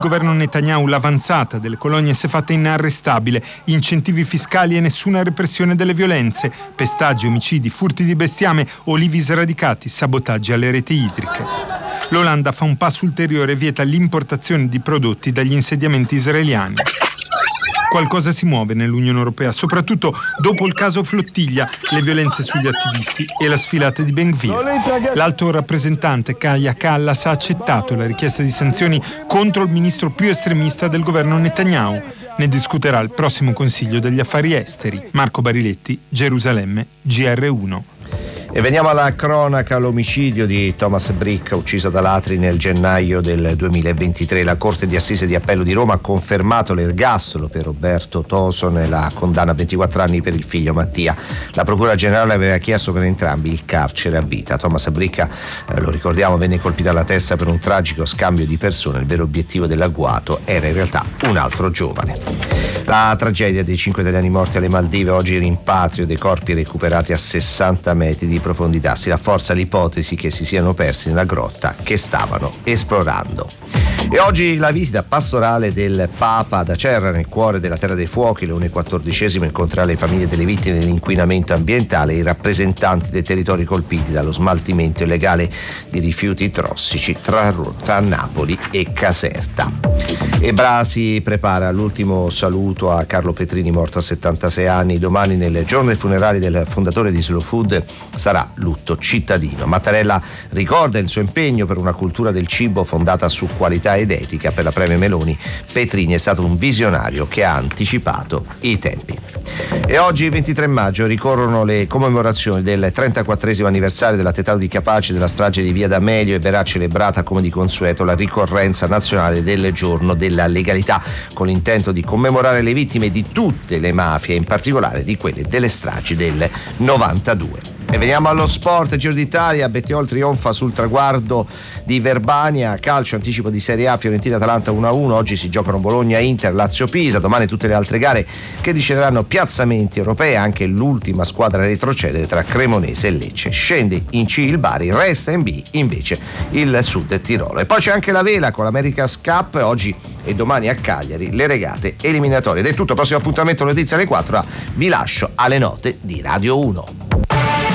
Il governo Netanyahu, l'avanzata delle colonie si è fatta inarrestabile, incentivi fiscali e nessuna repressione delle violenze, pestaggi, omicidi, furti di bestiame, olivi sradicati, sabotaggi alle reti idriche. L'Olanda fa un passo ulteriore e vieta l'importazione di prodotti dagli insediamenti israeliani. Qualcosa si muove nell'Unione Europea, soprattutto dopo il caso Flottiglia, le violenze sugli attivisti e la sfilata di Ben Gvir. L'alto rappresentante Kaja Kallas ha accettato la richiesta di sanzioni contro il ministro più estremista del governo Netanyahu. Ne discuterà il prossimo Consiglio degli Affari Esteri. Marco Bariletti, Gerusalemme, GR1. E veniamo alla cronaca. L'omicidio di Thomas Bricca, ucciso da ladri nel gennaio del 2023. La Corte di Assise di Appello di Roma ha confermato l'ergastolo per Roberto Toson e la condanna a 24 anni per il figlio Mattia. La Procura Generale aveva chiesto per entrambi il carcere a vita. Thomas Bricca, lo ricordiamo, venne colpito alla testa per un tragico scambio di persone. Il vero obiettivo dell'agguato era in realtà un altro giovane. La tragedia dei 5 italiani morti alle Maldive, oggi rimpatrio dei corpi recuperati a 60 metri di profondità. Si rafforza l'ipotesi che si siano persi nella grotta che stavano esplorando. E oggi la visita pastorale del Papa ad Acerra, nel cuore della Terra dei Fuochi. Leone XIV incontrerà le famiglie delle vittime dell'inquinamento ambientale e i rappresentanti dei territori colpiti dallo smaltimento illegale di rifiuti tossici tra Napoli e Caserta. E Brasi prepara l'ultimo saluto a Carlo Petrini, morto a 76 anni. Domani, nel giorno dei funerali del fondatore di Slow Food, sarà lutto cittadino. Mattarella ricorda il suo impegno per una cultura del cibo fondata su qualità ed etica. Per la Premier Meloni, Petrini è stato un visionario che ha anticipato i tempi. E oggi, 23 maggio, ricorrono le commemorazioni del 34esimo anniversario dell'attentato di Capaci, della strage di Via D'Amelio, e verrà celebrata come di consueto la ricorrenza nazionale del giorno della legalità, con l'intento di commemorare le vittime di tutte le mafie, in particolare di quelle delle stragi del 92. E veniamo allo sport. Giro d'Italia, Bettiol trionfa sul traguardo di Verbania. Calcio, anticipo di Serie A, Fiorentina-Atalanta 1-1. Oggi si giocano Bologna-Inter, Lazio-Pisa. Domani tutte le altre gare che decideranno piazzamenti europei. Anche l'ultima squadra a retrocedere tra Cremonese e Lecce. Scende in C il Bari, resta in B invece il Sud Tirolo. E poi c'è anche la vela con l'America's Cup. Oggi e domani a Cagliari le regate eliminatorie. Ed è tutto, prossimo appuntamento, notizie alle 4. Vi lascio alle note di Radio 1.